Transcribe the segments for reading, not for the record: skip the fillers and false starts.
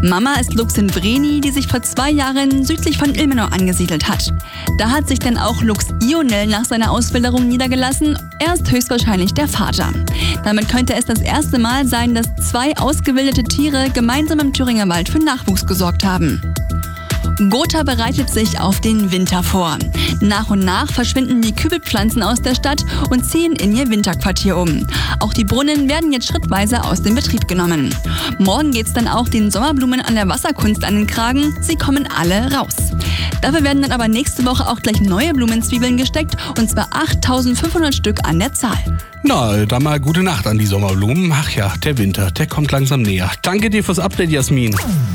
Mama ist Lux in Vreni, die sich vor 2 Jahren südlich von Ilmenau angesiedelt hat. Da hat sich dann auch Lux Ionel nach seiner Auswilderung niedergelassen. Er ist höchstwahrscheinlich der Vater. Damit könnte es das erste Mal sein, dass 2 ausgewilderte Tiere gemeinsam im Thüringer Wald für Nachwuchs gesorgt haben. Gotha bereitet sich auf den Winter vor. Nach und nach verschwinden die Kübelpflanzen aus der Stadt und ziehen in ihr Winterquartier um. Auch die Brunnen werden jetzt schrittweise aus dem Betrieb genommen. Morgen geht's dann auch den Sommerblumen an der Wasserkunst an den Kragen. Sie kommen alle raus. Dafür werden dann aber nächste Woche auch gleich neue Blumenzwiebeln gesteckt, und zwar 8.500 Stück an der Zahl. Na, dann mal gute Nacht an die Sommerblumen. Ach ja, der Winter, der kommt langsam näher. Danke dir fürs Update, Jasmin.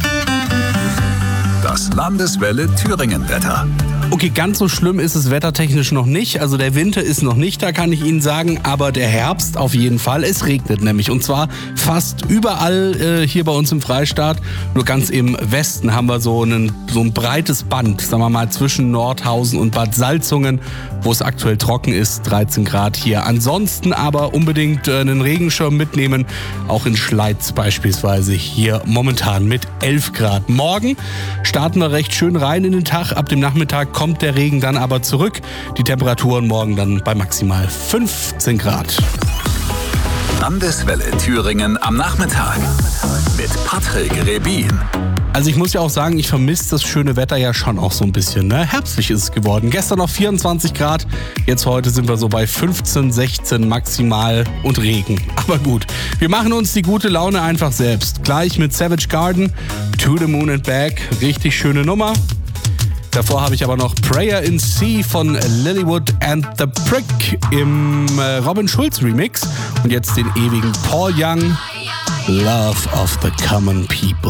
Das Landeswelle Thüringen-Wetter. Okay, ganz so schlimm ist es wettertechnisch noch nicht. Also der Winter ist noch nicht da, kann ich Ihnen sagen, aber der Herbst auf jeden Fall. Es regnet nämlich, und zwar fast überall hier bei uns im Freistaat. Nur ganz im Westen haben wir so ein breites Band, sagen wir mal, zwischen Nordhausen und Bad Salzungen, wo es aktuell trocken ist, 13 Grad hier. Ansonsten aber unbedingt einen Regenschirm mitnehmen, auch in Schleiz beispielsweise hier momentan mit 11 Grad. Morgen starten wir recht schön rein in den Tag. Ab dem Nachmittag kommt der Regen dann aber zurück. Die Temperaturen morgen dann bei maximal 15 Grad. Landeswelle Thüringen am Nachmittag mit Patrick Rebin. Also ich muss ja auch sagen, ich vermisse das schöne Wetter ja schon auch so ein bisschen. Ne? Herbstlich ist es geworden. Gestern noch 24 Grad, jetzt heute sind wir so bei 15, 16 maximal und Regen. Aber gut, wir machen uns die gute Laune einfach selbst. Gleich mit Savage Garden, To the Moon and Back, richtig schöne Nummer. Davor habe ich aber noch Prayer in Sea von Lilywood and the Prick im Robin Schulz Remix. Und jetzt den ewigen Paul Young, Love of the Common People.